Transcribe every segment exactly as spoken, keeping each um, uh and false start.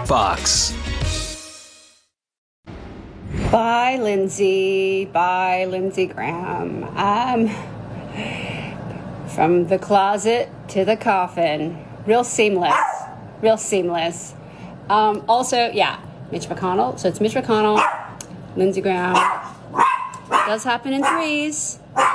Fox. Bye, Lindsey. Bye, Lindsey Graham. Um, from the closet to the coffin. Real seamless. Real seamless. Um, also, yeah, Mitch McConnell. So it's Mitch McConnell, Lindsey Graham. It does happen in threes.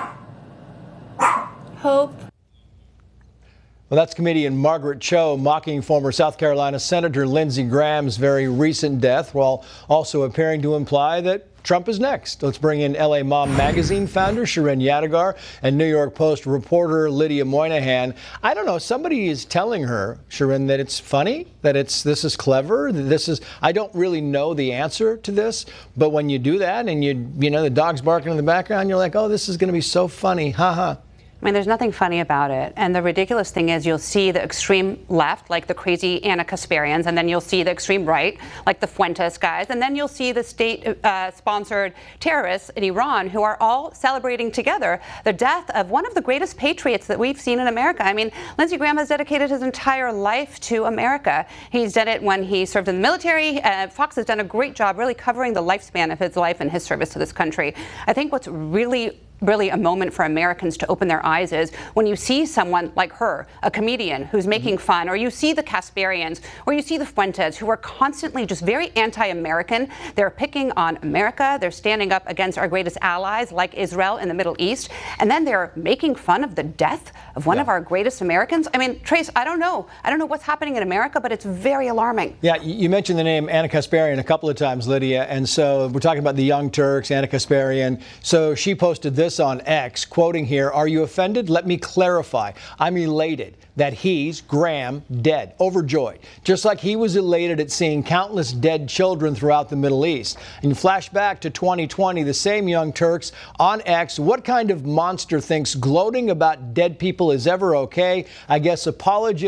Hope. Well, that's comedian Margaret Cho mocking former South Carolina Senator Lindsey Graham's very recent death, while also appearing to imply that Trump is next. Let's bring in L A Mom magazine founder Shirin Yadigar and New York Post reporter Lydia Moynihan. I don't know, somebody is telling her, Shirin, that it's funny, that it's this is clever, that this is, I don't really know the answer to this, but when you do that and you, you know, the dog's barking in the background, you're like, oh, this is going to be so funny, haha. I mean, there's nothing funny about it. And the ridiculous thing is you'll see the extreme left, like the crazy Ana Kasparians, and then you'll see the extreme right, like the Fuentes guys, and then you'll see the state-sponsored uh, terrorists in Iran who are all celebrating together the death of one of the greatest patriots that we've seen in America. I mean, Lindsey Graham has dedicated his entire life to America. He's done it when he served in the military. Uh, Fox has done a great job really covering the lifespan of his life and his service to this country. I think what's really really a moment for Americans to open their eyes is when you see someone like her, a comedian who's making fun, or you see the Kasparians, or you see the Fuentes, who are constantly just very anti-American. They're picking on America. They're standing up against our greatest allies, like Israel in the Middle East. And then they're making fun of the death of one yeah. of our greatest Americans. I mean, Trace, I don't know. I don't know what's happening in America, but it's very alarming. Yeah, you mentioned the name Ana Kasparian a couple of times, Lydia. And so we're talking about the Young Turks, Ana Kasparian. So she posted this on X, quoting here, "Are you offended? Let me clarify. I'm elated that he's, Graham, dead, overjoyed, just like he was elated at seeing countless dead children throughout the Middle East." And you flash back to twenty twenty, the same Young Turks on X, what kind of monster thinks gloating about dead people is ever okay? I guess apologists